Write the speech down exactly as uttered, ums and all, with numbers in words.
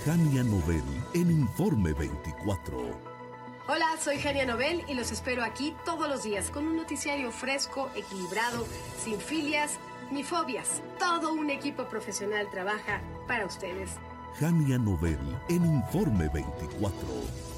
Jania Nobel en Informe veinticuatro. Hola, soy Jania Nobel y los espero aquí todos los días con un noticiario fresco, equilibrado, sin filias ni fobias. Todo un equipo profesional trabaja para ustedes. Jania Nobel en Informe veinticuatro.